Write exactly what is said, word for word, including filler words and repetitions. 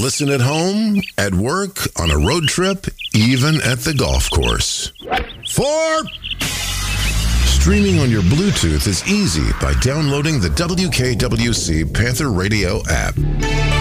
Listen at home, at work, on a road trip, even at the golf course. Four. Streaming on your Bluetooth is easy by downloading the W K W C Panther Radio app.